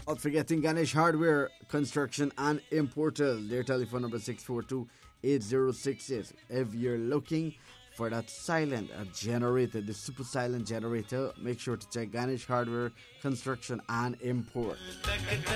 Not forgetting Ganesh Hardware Construction and Importer. Their telephone number 642-8068. If you're looking for that silent generator, the super silent generator, make sure to check Ganesh Hardware Construction and Import.